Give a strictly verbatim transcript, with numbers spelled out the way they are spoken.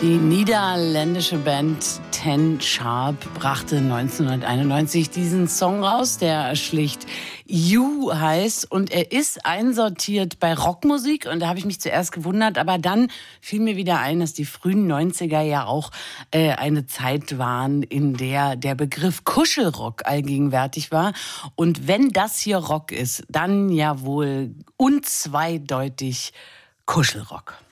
Die niederländische Band Ten Sharp brachte neunzehnhunderteinundneunzig diesen Song raus, der schlicht You heißt. Und er ist einsortiert bei Rockmusik. Und da habe ich mich zuerst gewundert. Aber dann fiel mir wieder ein, dass die frühen neunziger ja auch äh, eine Zeit waren, in der der Begriff Kuschelrock allgegenwärtig war. Und wenn das hier Rock ist, dann ja wohl unzweideutig Kuschelrock.